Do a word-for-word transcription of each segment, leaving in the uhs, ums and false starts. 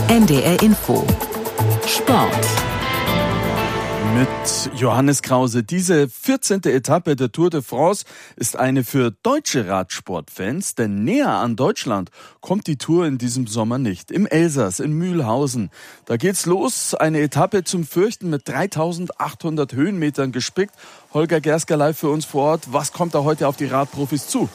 N D R Info Sport mit Johannes Krause. Diese vierzehnte Etappe der Tour de France ist eine für deutsche Radsportfans, denn näher an Deutschland kommt die Tour in diesem Sommer nicht. Im Elsass, in Mühlhausen. Da geht's los. Eine Etappe zum Fürchten mit dreitausendachthundert Höhenmetern gespickt. Holger Gersker live für uns vor Ort. Was kommt da heute auf die Radprofis zu?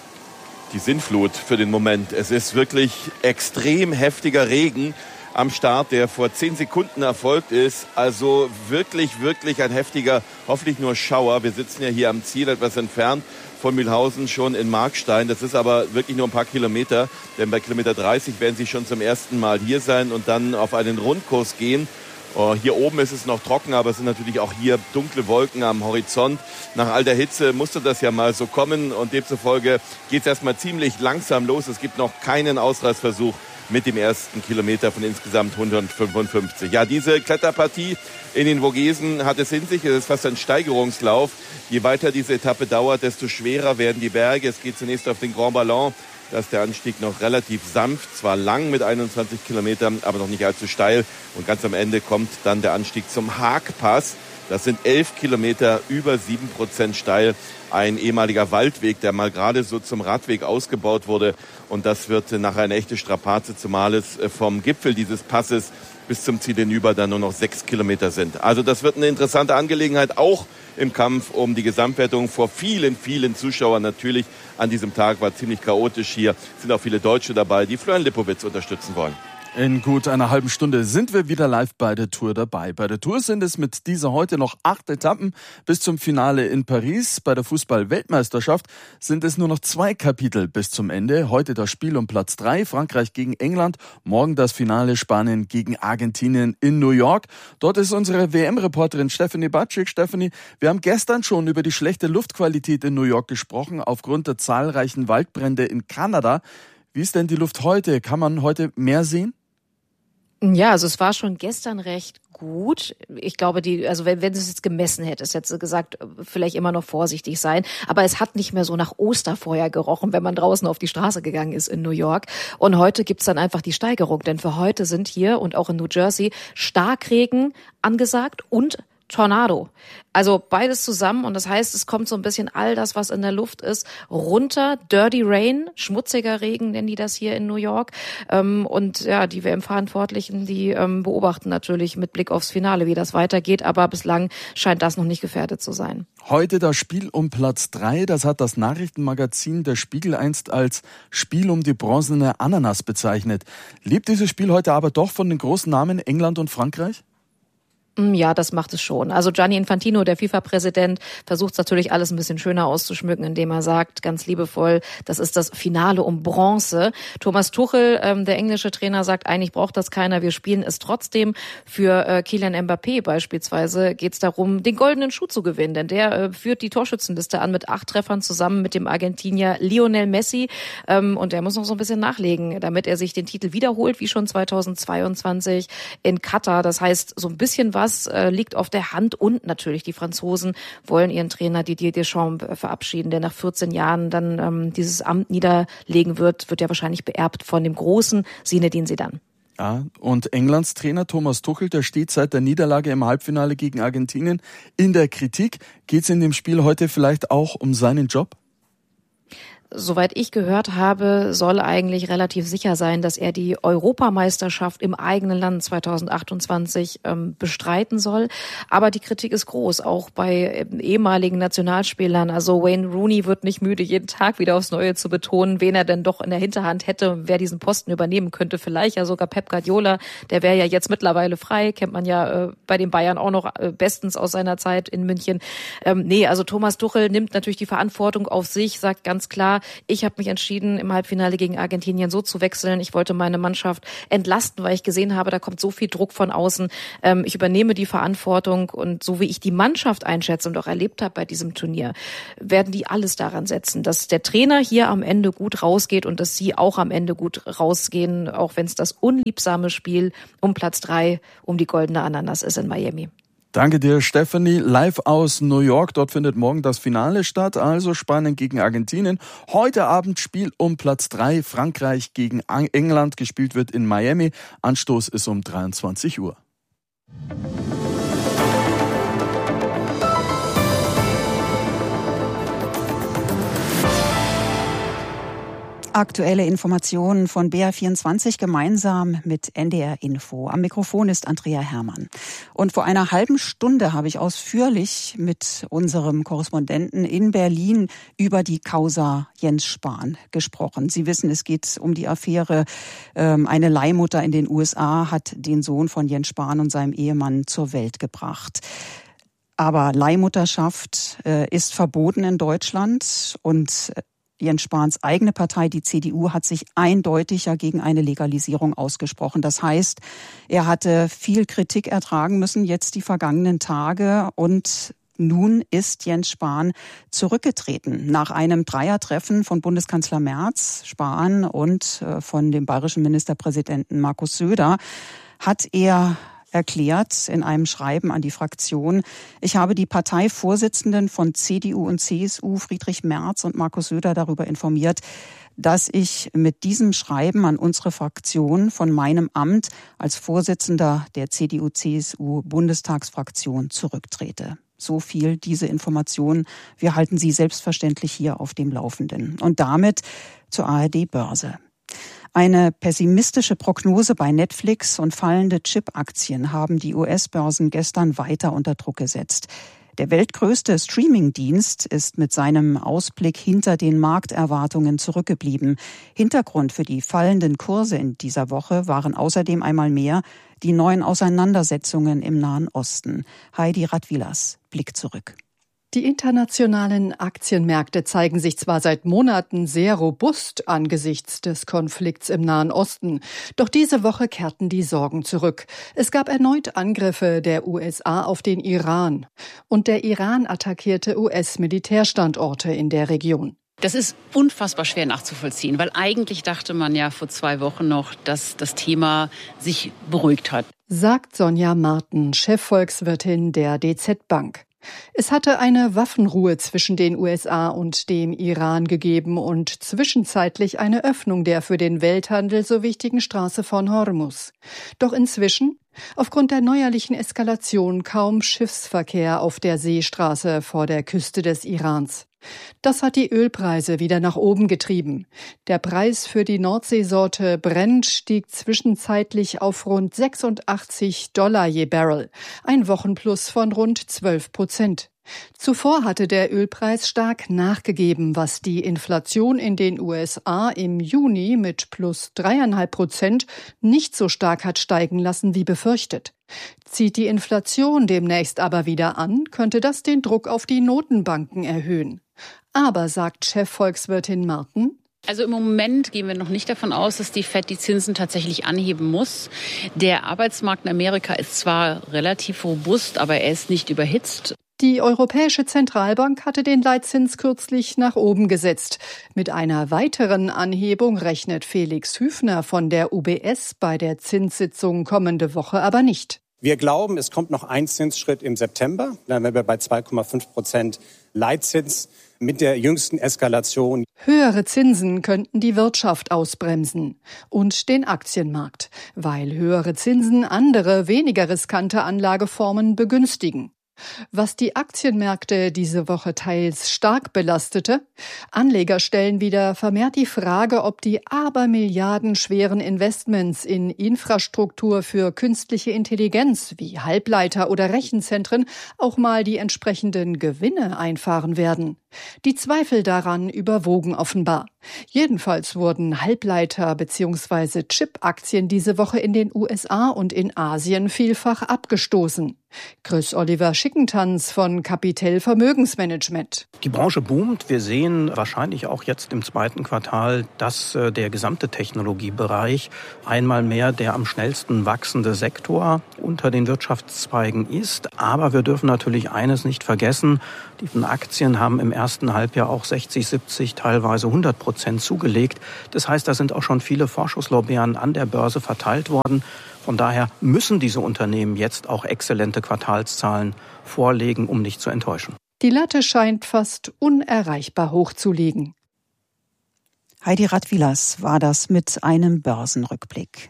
Die Sinnflut für den Moment. Es ist wirklich extrem heftiger Regen am Start, der vor zehn Sekunden erfolgt ist. Also wirklich, wirklich ein heftiger, hoffentlich nur Schauer. Wir sitzen ja hier am Ziel, etwas entfernt von Mühlhausen, schon in Markstein. Das ist aber wirklich nur ein paar Kilometer, denn bei Kilometer dreißig werden sie schon zum ersten Mal hier sein und dann auf einen Rundkurs gehen. Oh, hier oben ist es noch trocken, aber es sind natürlich auch hier dunkle Wolken am Horizont. Nach all der Hitze musste das ja mal so kommen und demzufolge geht es erstmal ziemlich langsam los. Es gibt noch keinen Ausreißversuch mit dem ersten Kilometer von insgesamt hundertfünfundfünfzig. Ja, diese Kletterpartie in den Vogesen hat es in sich. Es ist fast ein Steigerungslauf. Je weiter diese Etappe dauert, desto schwerer werden die Berge. Es geht zunächst auf den Grand Ballon. Da ist der Anstieg noch relativ sanft, zwar lang mit einundzwanzig Kilometern, aber noch nicht allzu steil. Und ganz am Ende kommt dann der Anstieg zum Haagpass. Das sind elf Kilometer, über sieben Prozent steil. Ein ehemaliger Waldweg, der mal gerade so zum Radweg ausgebaut wurde. Und das wird nachher eine echte Strapaze, zumal es vom Gipfel dieses Passes bis zum Ziel hinüber dann nur noch sechs Kilometer sind. Also das wird eine interessante Angelegenheit, auch im Kampf um die Gesamtwertung vor vielen, vielen Zuschauern. Natürlich an diesem Tag war ziemlich chaotisch hier. Sind auch viele Deutsche dabei, die Florian Lipowitz unterstützen wollen. In gut einer halben Stunde sind wir wieder live bei der Tour dabei. Bei der Tour sind es mit dieser heute noch acht Etappen bis zum Finale in Paris. Bei der Fußball-Weltmeisterschaft sind es nur noch zwei Kapitel bis zum Ende. Heute das Spiel um Platz drei, Frankreich gegen England. Morgen das Finale, Spanien gegen Argentinien in New York. Dort ist unsere W M-Reporterin Stephanie Batschik. Stephanie, wir haben gestern schon über die schlechte Luftqualität in New York gesprochen, aufgrund der zahlreichen Waldbrände in Kanada. Wie ist denn die Luft heute? Kann man heute mehr sehen? Ja, also es war schon gestern recht gut. Ich glaube, die, also wenn, wenn du es jetzt gemessen hättest, hättest du gesagt, vielleicht immer noch vorsichtig sein. Aber es hat nicht mehr so nach Osterfeuer gerochen, wenn man draußen auf die Straße gegangen ist in New York. Und heute gibt's dann einfach die Steigerung. Denn für heute sind hier und auch in New Jersey Starkregen angesagt und Tornado. Also beides zusammen und das heißt, es kommt so ein bisschen all das, was in der Luft ist, runter. Dirty Rain, schmutziger Regen nennen die das hier in New York. Und ja, die W M-Verantwortlichen, die beobachten natürlich mit Blick aufs Finale, wie das weitergeht. Aber bislang scheint das noch nicht gefährdet zu sein. Heute das Spiel um Platz drei, das hat das Nachrichtenmagazin Der Spiegel einst als Spiel um die bronzene Ananas bezeichnet. Lebt dieses Spiel heute aber doch von den großen Namen England und Frankreich? Ja, das macht es schon. Also Gianni Infantino, der FIFA-Präsident, versucht natürlich alles ein bisschen schöner auszuschmücken, indem er sagt, ganz liebevoll, das ist das Finale um Bronze. Thomas Tuchel, ähm, der englische Trainer, sagt, eigentlich braucht das keiner, wir spielen es trotzdem. Für äh, Kylian Mbappé beispielsweise geht es darum, den goldenen Schuh zu gewinnen, denn der äh, führt die Torschützenliste an mit acht Treffern zusammen mit dem Argentinier Lionel Messi. Ähm, und der muss noch so ein bisschen nachlegen, damit er sich den Titel wiederholt, wie schon zweitausendzweiundzwanzig in Katar. Das heißt, so ein bisschen was Das äh, liegt auf der Hand und natürlich die Franzosen wollen ihren Trainer Didier Deschamps äh, verabschieden, der nach vierzehn Jahren dann ähm, dieses Amt niederlegen wird, wird ja wahrscheinlich beerbt von dem großen Zinedine Zidane. Ja, und Englands Trainer Thomas Tuchel, der steht seit der Niederlage im Halbfinale gegen Argentinien in der Kritik. Geht es in dem Spiel heute vielleicht auch um seinen Job? Soweit ich gehört habe, soll eigentlich relativ sicher sein, dass er die Europameisterschaft im eigenen Land zweitausendachtundzwanzig ähm, bestreiten soll. Aber die Kritik ist groß, auch bei ähm, ehemaligen Nationalspielern. Also Wayne Rooney wird nicht müde, jeden Tag wieder aufs Neue zu betonen, wen er denn doch in der Hinterhand hätte, wer diesen Posten übernehmen könnte. Vielleicht ja sogar Pep Guardiola, der wäre ja jetzt mittlerweile frei, kennt man ja äh, bei den Bayern auch noch äh, bestens aus seiner Zeit in München. Ähm, nee, also Thomas Tuchel nimmt natürlich die Verantwortung auf sich, sagt ganz klar, ich habe mich entschieden, im Halbfinale gegen Argentinien so zu wechseln. Ich wollte meine Mannschaft entlasten, weil ich gesehen habe, da kommt so viel Druck von außen. Ähm, ich übernehme die Verantwortung und so wie ich die Mannschaft einschätze und auch erlebt habe bei diesem Turnier, werden die alles daran setzen, dass der Trainer hier am Ende gut rausgeht und dass sie auch am Ende gut rausgehen, auch wenn es das unliebsame Spiel um Platz drei, um die goldene Ananas ist in Miami. Danke dir, Stephanie. Live aus New York. Dort findet morgen das Finale statt, also Spanien gegen Argentinien. Heute Abend Spiel um Platz drei, Frankreich gegen England. Gespielt wird in Miami. Anstoß ist um dreiundzwanzig Uhr. Aktuelle Informationen von B R vierundzwanzig gemeinsam mit N D R Info. Am Mikrofon ist Andrea Herrmann. Und vor einer halben Stunde habe ich ausführlich mit unserem Korrespondenten in Berlin über die Causa Jens Spahn gesprochen. Sie wissen, es geht um die Affäre. Eine Leihmutter in den U S A hat den Sohn von Jens Spahn und seinem Ehemann zur Welt gebracht. Aber Leihmutterschaft ist verboten in Deutschland und Jens Spahns eigene Partei, die C D U, hat sich eindeutig ja gegen eine Legalisierung ausgesprochen. Das heißt, er hatte viel Kritik ertragen müssen, jetzt die vergangenen Tage. Und nun ist Jens Spahn zurückgetreten. Nach einem Dreiertreffen von Bundeskanzler Merz, Spahn und von dem bayerischen Ministerpräsidenten Markus Söder hat er erklärt in einem Schreiben an die Fraktion: Ich habe die Parteivorsitzenden von C D U und C S U, Friedrich Merz und Markus Söder, darüber informiert, dass ich mit diesem Schreiben an unsere Fraktion von meinem Amt als Vorsitzender der C D U C S U Bundestagsfraktion zurücktrete. So viel diese Information. Wir halten Sie selbstverständlich hier auf dem Laufenden. Und damit zur A R D-Börse. Eine pessimistische Prognose bei Netflix und fallende Chip-Aktien haben die U S-Börsen gestern weiter unter Druck gesetzt. Der weltgrößte Streaming-Dienst ist mit seinem Ausblick hinter den Markterwartungen zurückgeblieben. Hintergrund für die fallenden Kurse in dieser Woche waren außerdem einmal mehr die neuen Auseinandersetzungen im Nahen Osten. Heidi Radwilas, Blick zurück. Die internationalen Aktienmärkte zeigen sich zwar seit Monaten sehr robust angesichts des Konflikts im Nahen Osten, doch diese Woche kehrten die Sorgen zurück. Es gab erneut Angriffe der U S A auf den Iran und der Iran attackierte U S-Militärstandorte in der Region. Das ist unfassbar schwer nachzuvollziehen, weil eigentlich dachte man ja vor zwei Wochen noch, dass das Thema sich beruhigt hat. Sagt Sonja Marten, Chefvolkswirtin der D Z Bank. Es hatte eine Waffenruhe zwischen den U S A und dem Iran gegeben und zwischenzeitlich eine Öffnung der für den Welthandel so wichtigen Straße von Hormuz. Doch inzwischen, aufgrund der neuerlichen Eskalation, kaum Schiffsverkehr auf der Seestraße vor der Küste des Irans. Das hat die Ölpreise wieder nach oben getrieben. Der Preis für die Nordseesorte Brent stieg zwischenzeitlich auf rund sechsundachtzig Dollar je Barrel, ein Wochenplus von rund zwölf Prozent. Zuvor hatte der Ölpreis stark nachgegeben, was die Inflation in den U S A im Juni mit plus dreieinhalb Prozent nicht so stark hat steigen lassen wie befürchtet. Zieht die Inflation demnächst aber wieder an, könnte das den Druck auf die Notenbanken erhöhen. Aber, sagt Chefvolkswirtin Marten, also im Moment gehen wir noch nicht davon aus, dass die Fed die Zinsen tatsächlich anheben muss. Der Arbeitsmarkt in Amerika ist zwar relativ robust, aber er ist nicht überhitzt. Die Europäische Zentralbank hatte den Leitzins kürzlich nach oben gesetzt. Mit einer weiteren Anhebung rechnet Felix Hüfner von der U B S bei der Zinssitzung kommende Woche aber nicht. Wir glauben, es kommt noch ein Zinsschritt im September. Dann wären wir bei zwei Komma fünf Prozent Leitzins mit der jüngsten Eskalation. Höhere Zinsen könnten die Wirtschaft ausbremsen und den Aktienmarkt, weil höhere Zinsen andere, weniger riskante Anlageformen begünstigen. Was die Aktienmärkte diese Woche teils stark belastete: Anleger stellen wieder vermehrt die Frage, ob die abermilliardenschweren Investments in Infrastruktur für künstliche Intelligenz wie Halbleiter oder Rechenzentren auch mal die entsprechenden Gewinne einfahren werden. Die Zweifel daran überwogen offenbar. Jedenfalls wurden Halbleiter- bzw. Chip-Aktien diese Woche in den U S A und in Asien vielfach abgestoßen. Chris Oliver Schickentanz von Capitel Vermögensmanagement. Die Branche boomt. Wir sehen wahrscheinlich auch jetzt im zweiten Quartal, dass äh, der gesamte Technologiebereich einmal mehr der am schnellsten wachsende Sektor unter den Wirtschaftszweigen ist. Aber wir dürfen natürlich eines nicht vergessen: Die Aktien haben im ersten Halbjahr auch sechzig, siebzig, teilweise hundert Prozent zugelegt. Das heißt, da sind auch schon viele Vorschusslorbeeren an der Börse verteilt worden. Von daher müssen diese Unternehmen jetzt auch exzellente Quartalszahlen vorlegen, um nicht zu enttäuschen. Die Latte scheint fast unerreichbar hoch zu liegen. Heidi Radwilas war das mit einem Börsenrückblick.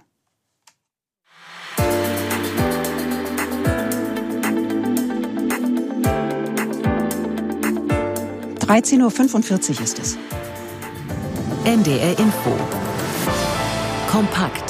dreizehn Uhr fünfundvierzig ist es. N D R Info. Kompakt.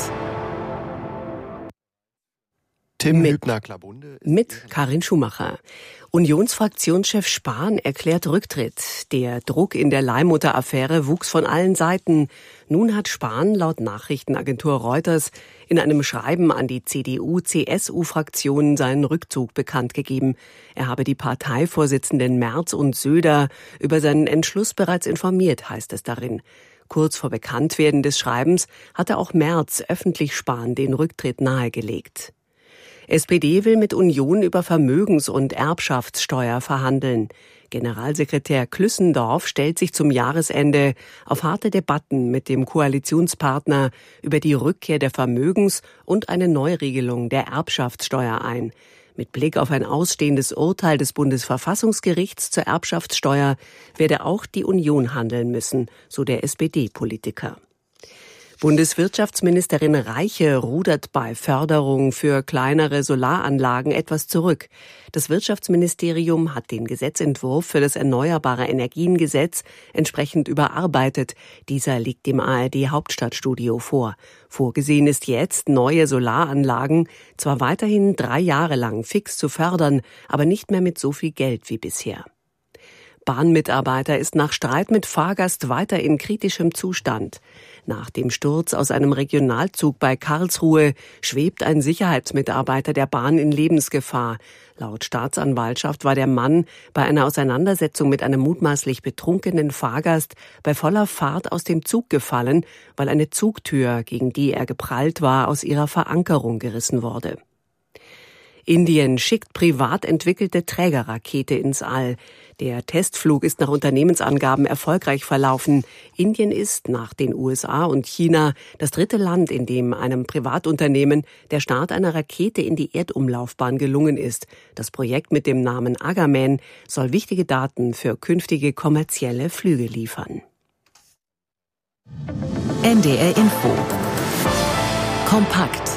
Tim Hübner-Klabunde mit Karin Schumacher. Unionsfraktionschef Spahn erklärt Rücktritt. Der Druck in der Leihmutter-Affäre wuchs von allen Seiten. Nun hat Spahn laut Nachrichtenagentur Reuters in einem Schreiben an die C D U-C S U-Fraktionen seinen Rückzug bekannt gegeben. Er habe die Parteivorsitzenden Merz und Söder über seinen Entschluss bereits informiert, heißt es darin. Kurz vor Bekanntwerden des Schreibens hatte auch Merz öffentlich Spahn den Rücktritt nahegelegt. S P D will mit Union über Vermögens- und Erbschaftssteuer verhandeln. Generalsekretär Klüssendorf stellt sich zum Jahresende auf harte Debatten mit dem Koalitionspartner über die Rückkehr der Vermögens- und eine Neuregelung der Erbschaftssteuer ein. Mit Blick auf ein ausstehendes Urteil des Bundesverfassungsgerichts zur Erbschaftssteuer werde auch die Union handeln müssen, so der S P D-Politiker. Bundeswirtschaftsministerin Reiche rudert bei Förderung für kleinere Solaranlagen etwas zurück. Das Wirtschaftsministerium hat den Gesetzentwurf für das Erneuerbare Energiengesetz entsprechend überarbeitet. Dieser liegt dem A R D-Hauptstadtstudio vor. Vorgesehen ist jetzt, neue Solaranlagen zwar weiterhin drei Jahre lang fix zu fördern, aber nicht mehr mit so viel Geld wie bisher. Bahnmitarbeiter ist nach Streit mit Fahrgast weiter in kritischem Zustand. Nach dem Sturz aus einem Regionalzug bei Karlsruhe schwebt ein Sicherheitsmitarbeiter der Bahn in Lebensgefahr. Laut Staatsanwaltschaft war der Mann bei einer Auseinandersetzung mit einem mutmaßlich betrunkenen Fahrgast bei voller Fahrt aus dem Zug gefallen, weil eine Zugtür, gegen die er geprallt war, aus ihrer Verankerung gerissen wurde. Indien schickt privat entwickelte Trägerrakete ins All. Der Testflug ist nach Unternehmensangaben erfolgreich verlaufen. Indien ist nach den U S A und China das dritte Land, in dem einem Privatunternehmen der Start einer Rakete in die Erdumlaufbahn gelungen ist. Das Projekt mit dem Namen Agaman soll wichtige Daten für künftige kommerzielle Flüge liefern. N D R Info. Kompakt.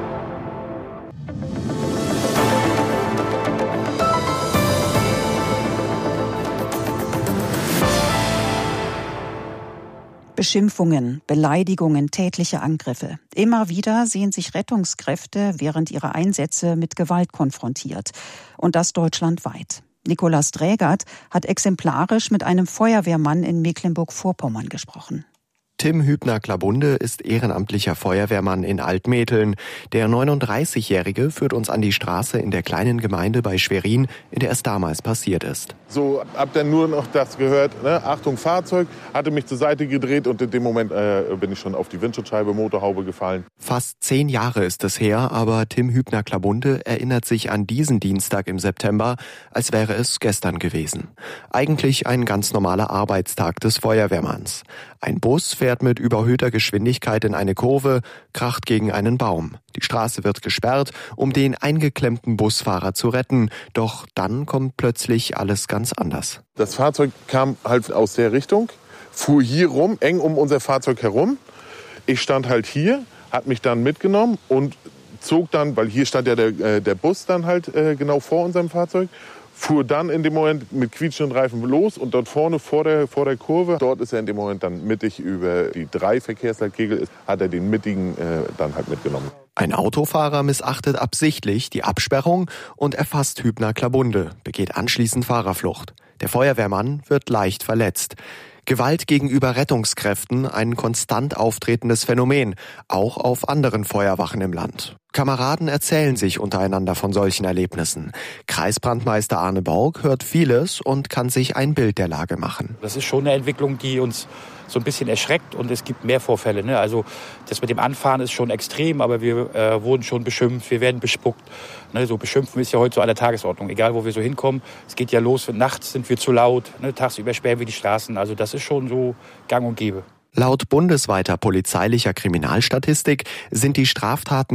Beschimpfungen, Beleidigungen, tätliche Angriffe. Immer wieder sehen sich Rettungskräfte während ihrer Einsätze mit Gewalt konfrontiert. Und das deutschlandweit. Nikolaus Drägert hat exemplarisch mit einem Feuerwehrmann in Mecklenburg-Vorpommern gesprochen. Tim Hübner-Klabunde ist ehrenamtlicher Feuerwehrmann in Altmetheln. Der neununddreißigjährige führt uns an die Straße in der kleinen Gemeinde bei Schwerin, in der es damals passiert ist. So, hab dann nur noch das gehört, ne? Achtung Fahrzeug, hatte mich zur Seite gedreht und in dem Moment äh, bin ich schon auf die Windschutzscheibe, Motorhaube gefallen. Fast zehn Jahre ist es her, aber Tim Hübner-Klabunde erinnert sich an diesen Dienstag im September, als wäre es gestern gewesen. Eigentlich ein ganz normaler Arbeitstag des Feuerwehrmanns. Ein Bus fährt mit überhöhter Geschwindigkeit in eine Kurve, kracht gegen einen Baum. Die Straße wird gesperrt, um den eingeklemmten Busfahrer zu retten. Doch dann kommt plötzlich alles ganz anders. Das Fahrzeug kam halt aus der Richtung, fuhr hier rum, eng um unser Fahrzeug herum. Ich stand halt hier, hat mich dann mitgenommen und zog dann, weil hier stand ja der, der Bus dann halt äh, genau vor unserem Fahrzeug, fuhr dann in dem Moment mit quietschenden Reifen los und dort vorne vor der, vor der Kurve, dort ist er in dem Moment dann mittig über die drei Verkehrsleitkegel, hat er den mittigen äh, dann halt mitgenommen. Ein Autofahrer missachtet absichtlich die Absperrung und erfasst Hübner-Klabunde, begeht anschließend Fahrerflucht. Der Feuerwehrmann wird leicht verletzt. Gewalt gegenüber Rettungskräften, ein konstant auftretendes Phänomen, auch auf anderen Feuerwachen im Land. Kameraden erzählen sich untereinander von solchen Erlebnissen. Kreisbrandmeister Arne Borg hört vieles und kann sich ein Bild der Lage machen. Das ist schon eine Entwicklung, die uns so ein bisschen erschreckt und es gibt mehr Vorfälle. Ne? Also das mit dem Anfahren ist schon extrem, aber wir äh, wurden schon beschimpft, wir werden bespuckt. Ne? So beschimpfen ist ja heute so an der Tagesordnung, egal wo wir so hinkommen. Es geht ja los, nachts sind wir zu laut, ne? Tagsüber sperren wir die Straßen. Also das ist schon so gang und gäbe. Laut bundesweiter polizeilicher Kriminalstatistik sind die Straftaten